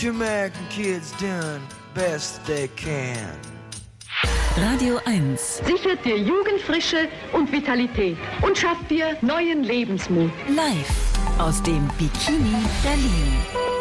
you American kids doing best they can. Radio 1 sichert dir Jugendfrische und Vitalität und schafft dir neuen Lebensmut. live aus dem Bikini Berlin.